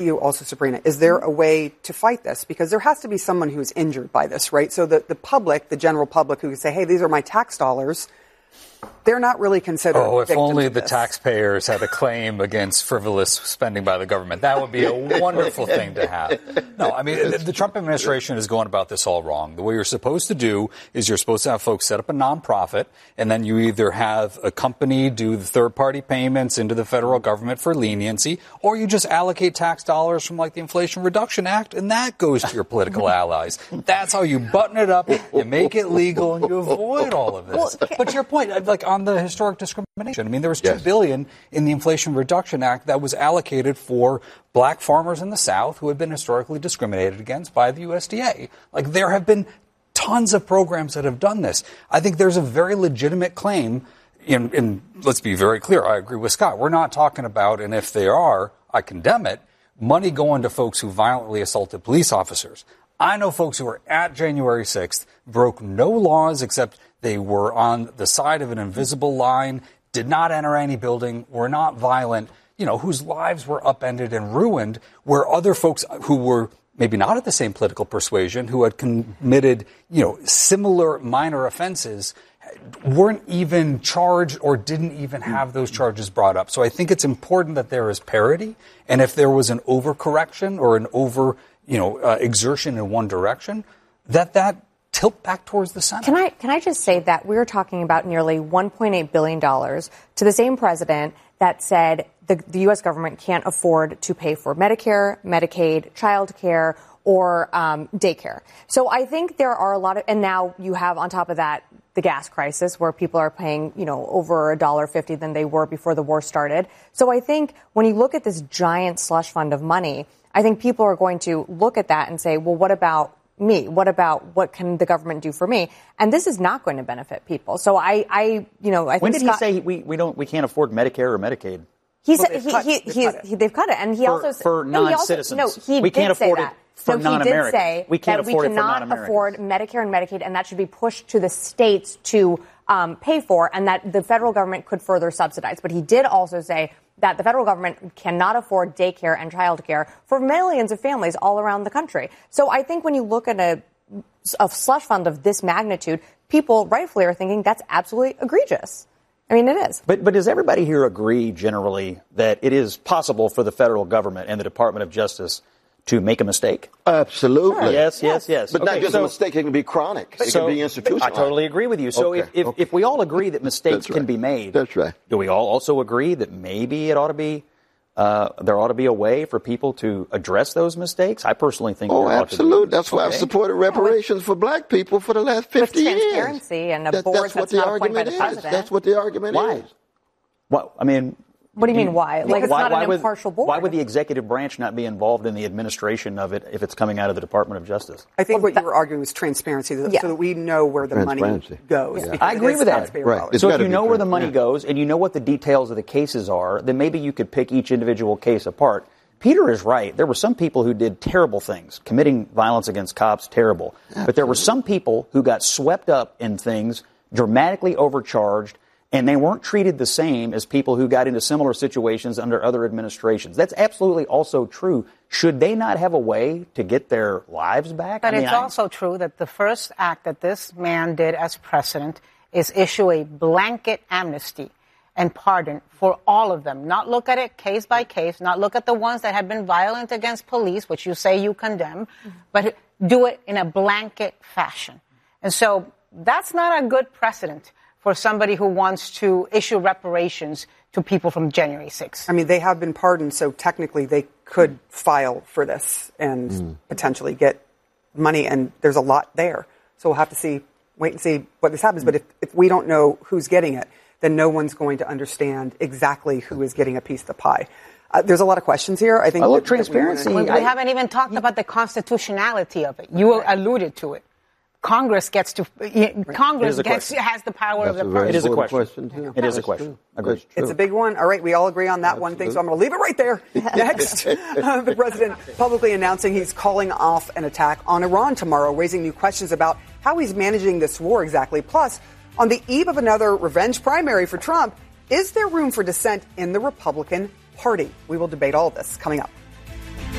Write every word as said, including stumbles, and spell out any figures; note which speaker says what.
Speaker 1: You also, Sabrina, is there a way to fight this? Because there has to be someone who's injured by this, right? So the, the public, the general public who can say, hey, these are my tax dollars, they're not really considered
Speaker 2: Oh, if only
Speaker 1: of
Speaker 2: the
Speaker 1: this.
Speaker 2: taxpayers had a claim against frivolous spending by the government. That would be a wonderful thing to have. No, I mean, the, the Trump administration is going about this all wrong. The way you're supposed to do is you're supposed to have folks set up a nonprofit, and then you either have a company do the third-party payments into the federal government for leniency, or you just allocate tax dollars from, like, the Inflation Reduction Act, and that goes to your political allies. That's how you button it up, you make it legal, and you avoid all of this. But to your point, like on the historic discrimination, I mean, there was two
Speaker 3: Yes.
Speaker 2: billion dollars in the Inflation Reduction Act that was allocated for black farmers in the South who had been historically discriminated against by the U S D A. Like, there have been tons of programs that have done this. I think there's a very legitimate claim. In, in let's be very clear. I agree with Scott. We're not talking about, and if they are, I condemn it, money going to folks who violently assaulted police officers. I know folks who were at January sixth, broke no laws except they were on the side of an invisible line, did not enter any building, were not violent, you know, whose lives were upended and ruined, where other folks who were maybe not at the same political persuasion, who had committed, you know, similar minor offenses, weren't even charged or didn't even have those charges brought up. So I think it's important that there is parity. And if there was an overcorrection or an over, you know, uh, exertion in one direction, that that tilt back towards the center.
Speaker 4: Can I can I just say that we're talking about nearly one point eight billion dollars to the same president that said the, the U S government can't afford to pay for Medicare, Medicaid, child care, or um, daycare. So I think there are a lot of, and now you have on top of that the gas crisis where people are paying, you know, over a dollar fifty than they were before the war started. So I think when you look at this giant slush fund of money, I think people are going to look at that and say, well, what about me? What about what can the government do for me? And this is not going to benefit people. So I, I you know, I think
Speaker 5: when did
Speaker 4: Scott,
Speaker 5: he say we, we don't we can't afford Medicare or Medicaid?
Speaker 4: He
Speaker 1: Well,
Speaker 4: said
Speaker 1: they've
Speaker 4: he,
Speaker 1: cut-
Speaker 4: he,
Speaker 1: they've
Speaker 4: he's,
Speaker 1: cut it.
Speaker 4: he, they've cut it, and he
Speaker 5: For-
Speaker 4: also
Speaker 5: for
Speaker 4: no, he also-
Speaker 5: non-citizens.
Speaker 4: No, he
Speaker 5: We
Speaker 4: did
Speaker 5: can't
Speaker 4: say
Speaker 5: afford it
Speaker 4: that.
Speaker 5: for
Speaker 4: so he did
Speaker 5: non-Americans.
Speaker 4: say
Speaker 5: We can't
Speaker 4: that we
Speaker 5: afford it for
Speaker 4: cannot
Speaker 5: non-Americans.
Speaker 4: afford Medicare and Medicaid, and that should be pushed to the states to um, pay for, and that the federal government could further subsidize. But he did also say that the federal government cannot afford daycare and childcare for millions of families all around the country. So I think when you look at a, a slush fund of this magnitude, people rightfully are thinking that's absolutely egregious. I mean, it is.
Speaker 5: But but does everybody here agree generally that it is possible for the federal government and the Department of Justice to make a mistake?
Speaker 3: Absolutely.
Speaker 5: Sure. Yes, yes, yes.
Speaker 3: But
Speaker 5: okay,
Speaker 3: not just
Speaker 5: so,
Speaker 3: a mistake. It can be chronic. It
Speaker 5: so,
Speaker 3: can be institutionalized.
Speaker 5: I totally agree with you. So
Speaker 3: Okay,
Speaker 5: if, if,
Speaker 3: okay.
Speaker 5: if we all agree that mistakes
Speaker 3: That's right.
Speaker 5: can be made,
Speaker 3: That's right.
Speaker 5: do we all also agree that maybe it ought to be uh, there ought to be a way for people to address those mistakes? I personally think
Speaker 3: Oh,
Speaker 5: there ought to be.
Speaker 3: absolutely. That's why I've
Speaker 5: Okay.
Speaker 3: supported reparations for black people for the last
Speaker 4: With
Speaker 3: fifty years.
Speaker 4: transparency and a
Speaker 3: That-
Speaker 4: board
Speaker 3: that's what
Speaker 4: that's
Speaker 3: the
Speaker 4: not appointed by
Speaker 3: argument
Speaker 4: the
Speaker 3: is.
Speaker 4: president.
Speaker 3: That's what the argument
Speaker 5: Why?
Speaker 3: is.
Speaker 5: Well, I mean,
Speaker 4: What do you mean, why? Like, it's not an
Speaker 5: would,
Speaker 4: impartial board.
Speaker 5: Why would the executive branch not be involved in the administration of it if it's coming out of the Department of Justice?
Speaker 1: I think
Speaker 4: Well,
Speaker 1: what
Speaker 4: that-
Speaker 1: you were arguing was transparency, so
Speaker 4: Yeah.
Speaker 1: that we know where the money
Speaker 3: Transparency.
Speaker 1: goes.
Speaker 3: Yeah.
Speaker 1: because
Speaker 5: I
Speaker 1: it
Speaker 5: agree
Speaker 1: is
Speaker 5: with that.
Speaker 1: taxpayer
Speaker 3: Right.
Speaker 1: dollars.
Speaker 3: It's
Speaker 5: So if
Speaker 3: gotta
Speaker 5: you
Speaker 3: be
Speaker 5: know where the money
Speaker 3: transparent.
Speaker 5: goes and you know what the details of the cases are, then maybe you could pick each individual case apart. Peter is right. There were some people who did terrible things, committing violence against cops, terrible. Absolutely. But there were some people who got swept up in things, dramatically overcharged, and they weren't treated the same as people who got into similar situations under other administrations. That's absolutely also true. Should they not have a way to get their lives back?
Speaker 6: But
Speaker 5: I mean,
Speaker 6: it's
Speaker 5: I-
Speaker 6: also true that the first act that this man did as president is issue a blanket amnesty and pardon for all of them. Not look at it case by case, not look at the ones that have been violent against police, which you say you condemn, but do it in a blanket fashion. And so that's not a good precedent for somebody who wants to issue reparations to people from January sixth.
Speaker 1: I mean, they have been pardoned, so technically they could file for this and
Speaker 3: Mm.
Speaker 1: potentially get money, and there's a lot there. So we'll have to see, wait and see what this happens. But if, if we don't know who's getting it, then no one's going to understand exactly who is getting a piece of the pie. Uh, there's a lot of questions here. I think
Speaker 5: I love
Speaker 1: that- that we wanna-
Speaker 5: transparency.
Speaker 6: We haven't even talked about the constitutionality of it. You alluded to it. Congress gets to Congress
Speaker 5: a
Speaker 6: gets
Speaker 5: question.
Speaker 6: has the power
Speaker 3: That's
Speaker 6: of
Speaker 3: a
Speaker 6: the
Speaker 3: very
Speaker 5: It is a
Speaker 3: important
Speaker 5: question.
Speaker 3: too.
Speaker 5: It is a
Speaker 3: That's
Speaker 5: question.
Speaker 3: true.
Speaker 5: Agreed.
Speaker 3: That's true.
Speaker 1: It's a big one. All right, we all agree on that one thing, so I'm going to leave it right there. Next, uh, the president publicly announcing he's calling off an attack on Iran tomorrow, raising new questions about how he's managing this war exactly. Plus, on the eve of another revenge primary for Trump, is there room for dissent in the Republican Party? We will debate all of this coming up.